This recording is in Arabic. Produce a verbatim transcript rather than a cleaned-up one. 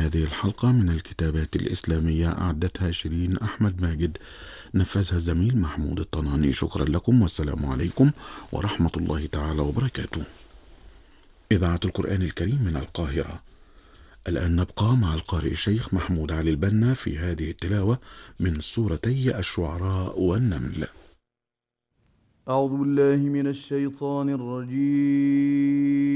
هذه الحلقة من الكتابات الإسلامية، أعدتها شيرين أحمد ماجد، نفذها الزميل محمود الطناني. شكرا لكم، والسلام عليكم ورحمة الله تعالى وبركاته. إذاعة القرآن الكريم من القاهرة. الآن نبقى مع القارئ الشيخ محمود علي البنا في هذه التلاوة من سورتي الشعراء والنمل. أعوذ بالله من الشيطان الرجيم.